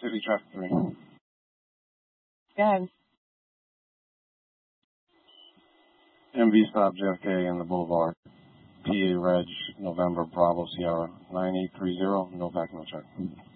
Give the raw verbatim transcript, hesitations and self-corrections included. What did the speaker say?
City traffic three. Go ahead. M V stop J F K in the Boulevard. P A Reg November Bravo Sierra nine eight three zero. No back, no check.